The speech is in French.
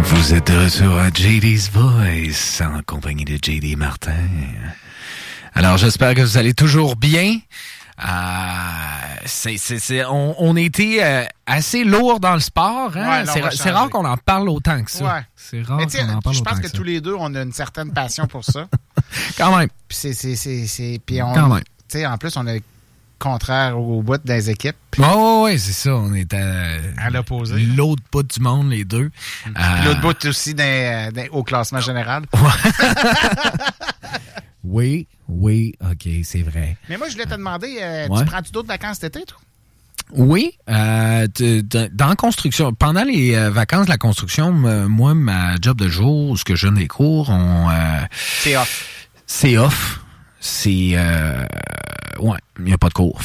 Vous êtes de retour à JD's Voice en compagnie de JD Martin. Alors, j'espère que vous allez toujours bien. On était assez lourd dans le sport. Hein? Ouais, c'est rare qu'on en parle autant que ça. Ouais. C'est rare qu'on en parle autant que ça. Je pense que tous les deux, on a une certaine passion pour ça. Quand même. Puis puis quand même. Tu sais, en plus, on est contraire au bout des équipes. Oui, c'est ça. On est à l'opposé. L'autre bout du monde, les deux. L'autre bout aussi au classement général. Oui, OK, c'est vrai. Mais moi, je voulais te demander, tu prends-tu d'autres vacances cet été, toi? Oui, dans la construction, pendant les vacances de la construction, moi, ma job de jour, ce que je donne des cours, c'est off. C'est off. Ouais, il n'y a pas de cours.